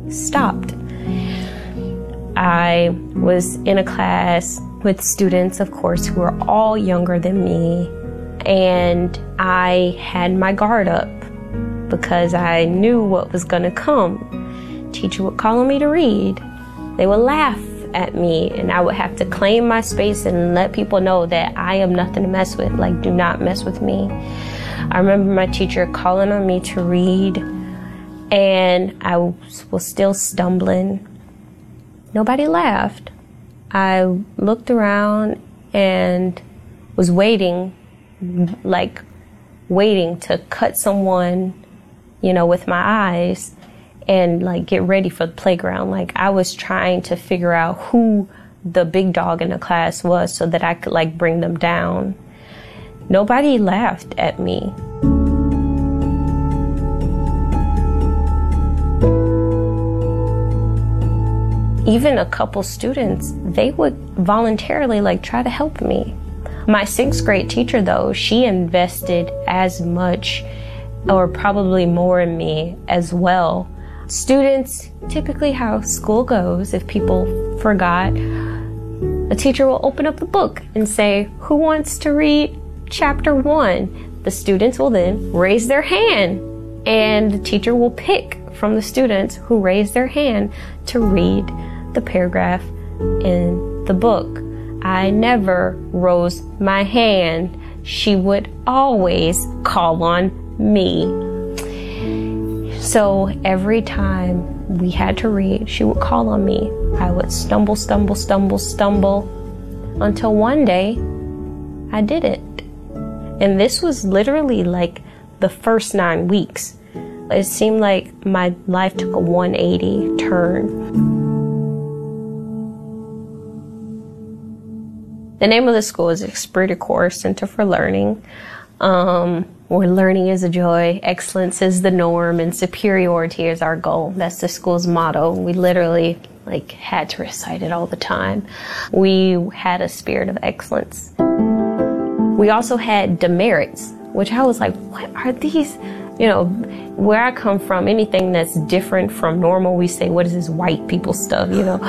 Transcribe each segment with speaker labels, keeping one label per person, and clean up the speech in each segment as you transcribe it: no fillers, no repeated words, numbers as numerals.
Speaker 1: stopped. I was in a class with students, of course, who were all younger than me, and I had my guard up because I knew what was going to come. Teacher would call on me to read. They would laugh at me, and I would have to claim my space and let people know that I am nothing to mess with. Like, do not mess with me. I remember my teacher calling on me to read, and I was still stumbling. Nobody laughed. I looked around and was waiting to cut someone, with my eyes and get ready for the playground. I was trying to figure out who the big dog in the class was so that I could bring them down. Nobody laughed at me. Even a couple students, they would voluntarily try to help me. My 6th grade teacher, though, she invested as much or probably more in me as well. Students, typically how school goes, if people forgot, the teacher will open up the book and say, who wants to read chapter 1? The students will then raise their hand, and the teacher will pick from the students who raise their hand to read the paragraph in the book. I never rose my hand. She would always call on me. So every time we had to read, she would call on me. I would stumble until one day I did it. And this was literally the first 9 weeks. It seemed like my life took a 180 turn. The name of the school is Esprit de Corps Center for Learning, where learning is a joy, excellence is the norm, and superiority is our goal. That's the school's motto. We literally had to recite it all the time. We had a spirit of excellence. We also had demerits, which I was like, what are these? Where I come from, anything that's different from normal, we say, what is this white people stuff,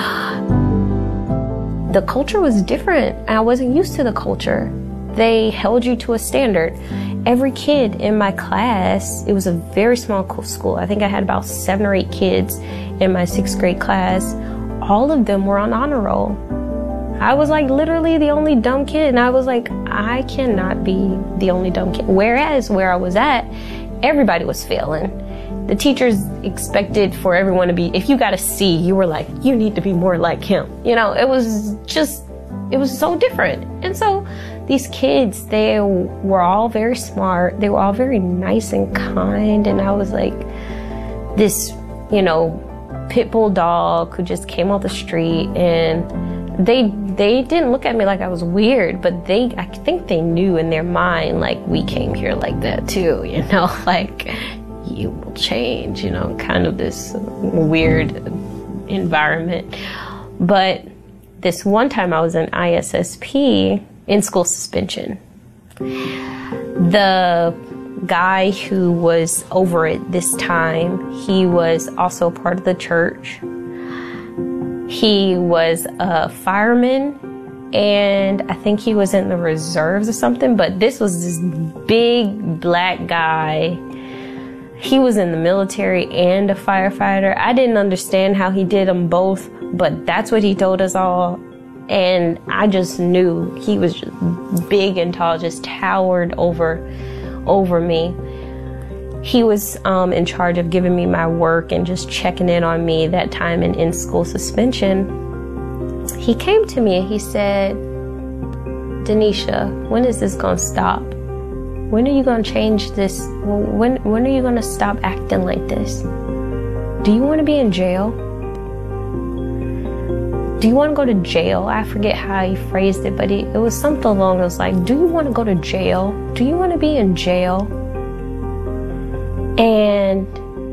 Speaker 1: The culture was different. I wasn't used to the culture. They held you to a standard. Every kid in my class, it was a very small school. I think I had about 7 or 8 kids in my 6th grade class. All of them were on honor roll. I was literally the only dumb kid, and I was I cannot be the only dumb kid. Whereas where I was at, everybody was failing. The teachers expected for everyone to be, if you got a C, you were you need to be more like him. It was so different. And so these kids, they were all very smart. They were all very nice and kind. And I was this, pit bull dog who just came off the street. And they didn't look at me like I was weird, but I think they knew in their mind, we came here like that too, you will change, kind of this weird environment. But this one time I was in ISSP, in school suspension. The guy who was over it this time, he was also part of the church. He was a fireman, and I think he was in the reserves or something, but this was this big black guy. He was in the military and a firefighter. I didn't understand how he did them both, but that's what he told us all. And I just knew he was just big and tall, just towered over me. He was in charge of giving me my work and just checking in on me that time in school suspension. He came to me and he said, Denisha, when is this gonna stop? When are you gonna change this? When are you gonna stop acting like this? Do you wanna be in jail? Do you wanna go to jail? I forget how he phrased it, but it was something along those lines. Do you wanna go to jail? Do you wanna be in jail? And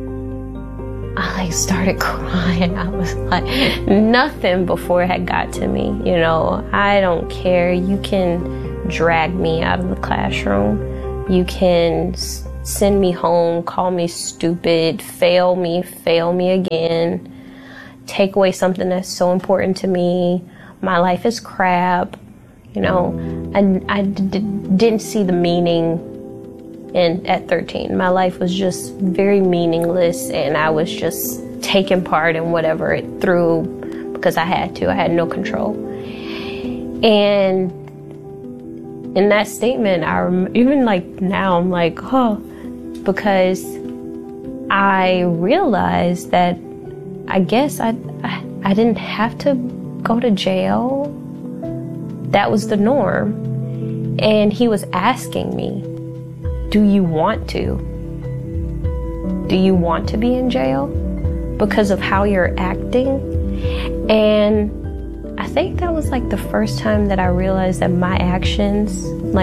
Speaker 1: I started crying. I was nothing before had got to me. I don't care. You can drag me out of the classroom. You can send me home, call me stupid, fail me again, take away something that's so important to me. My life is crap. You know, I didn't see the meaning at 13. My life was just very meaningless, and I was just taking part in whatever it threw because I had to. I had no control. And in that statement, even like now, I'm like, oh, because I realized that I guess I didn't have to go to jail. That was the norm. And he was asking me, do you want to? Do you want to be in jail because of how you're acting? And I think that was like the first time that I realized that my actions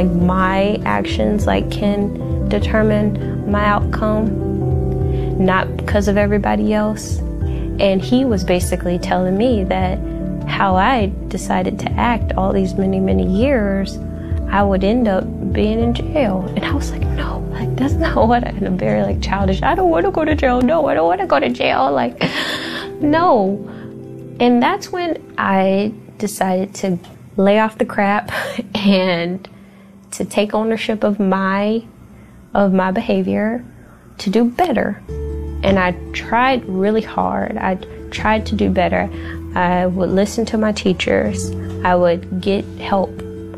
Speaker 1: can determine my outcome, not because of everybody else. And he was basically telling me that how I decided to act all these many, many years, I would end up being in jail. And I was like, no, like that's not what and I'm very like childish. I don't want to go to jail. No, I don't want to go to jail. Like, no. And that's when I decided to lay off the crap and to take ownership of my behavior, to do better. And I tried really hard. I tried to do better. I would listen to my teachers. I would get help.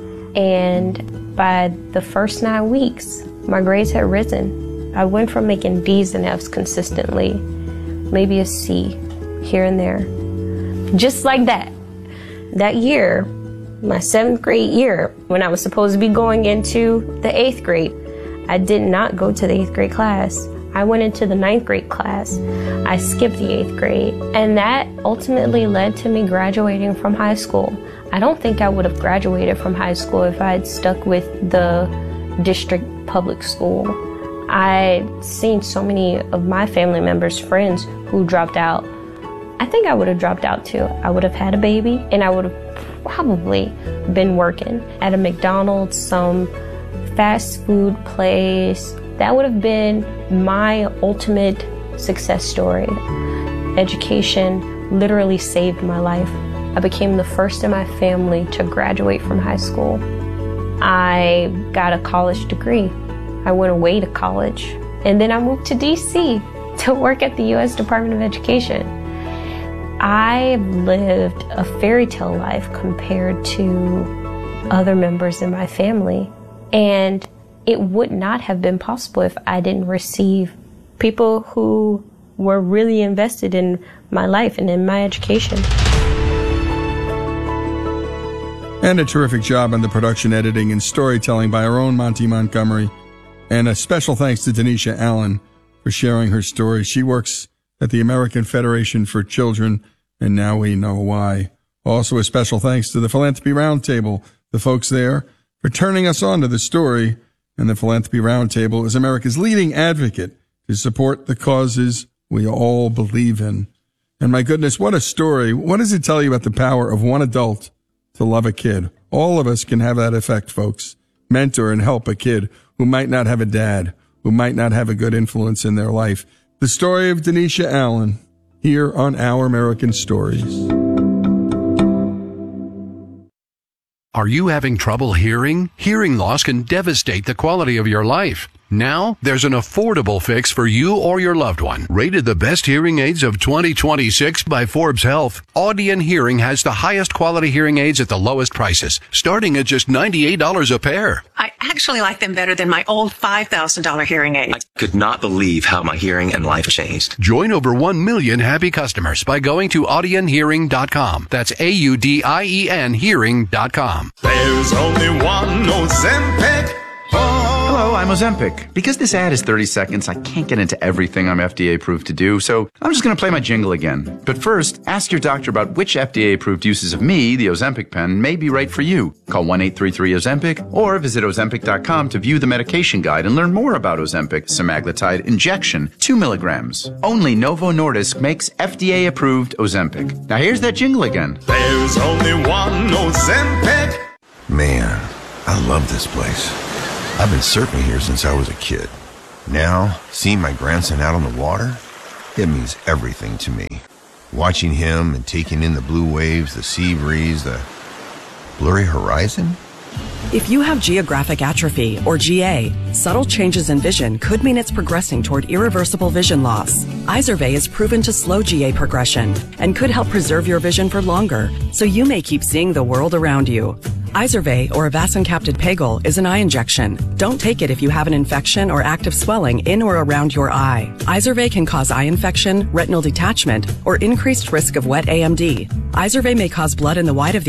Speaker 1: And by the first 9 weeks, my grades had risen. I went from making D's and F's consistently, maybe a C here and there. Just like that. That year, my 7th grade year, when I was supposed to be going into the 8th grade, I did not go to the 8th grade class. I went into the 9th grade class. I skipped the 8th grade. And that ultimately led to me graduating from high school. I don't think I would have graduated from high school if I had stuck with the district public school. I'd seen so many of my family members, friends who dropped out. I think I would have dropped out too. I would have had a baby and I would have probably been working at a McDonald's, some fast food place. That would have been my ultimate success story. Education literally saved my life. I became the first in my family to graduate from high school. I got a college degree. I went away to college. And then I moved to DC to work at the U.S. Department of Education. I lived a fairy tale life compared to other members in my family. And it would not have been possible if I didn't receive people who were really invested in my life and in my education.
Speaker 2: And a terrific job on the production, editing, and storytelling by our own Monty Montgomery. And a special thanks to Denisha Allen for sharing her story. She works at the American Federation for Children, and now we know why. Also a special thanks to the Philanthropy Roundtable, the folks there, for turning us on to the story. And the Philanthropy Roundtable is America's leading advocate to support the causes we all believe in. And my goodness, what a story. What does it tell you about the power of one adult to love a kid? All of us can have that effect, folks. Mentor and help a kid who might not have a dad, who might not have a good influence in their life. The story of Denisha Allen here on Our American Stories.
Speaker 3: Are you having trouble hearing? Hearing loss can devastate the quality of your life. Now, there's an affordable fix for you or your loved one. Rated the best hearing aids of 2026 by Forbes Health, Audion Hearing has the highest quality hearing aids at the lowest prices, starting at just $98 a pair.
Speaker 4: I actually like them better than my old $5,000 hearing aid.
Speaker 5: I could not believe how my hearing and life changed.
Speaker 3: Join over 1 million happy customers by going to audionhearing.com. That's AUDIEN hearing.com.
Speaker 6: There's only one Ozempic.
Speaker 7: Hello, I'm Ozempic. Because this ad is 30 seconds, I can't get into everything I'm FDA approved to do, so I'm just going to play my jingle again. But first, ask your doctor about which FDA approved uses of me, the Ozempic pen, may be right for you. Call 1-833-OZEMPIC or visit Ozempic.com to view the medication guide and learn more about Ozempic semaglutide injection, 2 milligrams. Only Novo Nordisk makes FDA approved Ozempic. Now here's that jingle again.
Speaker 6: There's only one Ozempic.
Speaker 8: Man, I love this place. I've been surfing here since I was a kid. Now, seeing my grandson out on the water, it means everything to me. Watching him and taking in the blue waves, the sea breeze, the blurry horizon.
Speaker 9: If you have geographic atrophy, or GA, subtle changes in vision could mean it's progressing toward irreversible vision loss. Izervay is proven to slow GA progression and could help preserve your vision for longer, so you may keep seeing the world around you. Izervay, or avacincaptad pegol, is an eye injection. Don't take it if you have an infection or active swelling in or around your eye. Izervay can cause eye infection, retinal detachment, or increased risk of wet AMD. Izervay may cause blood in the white of the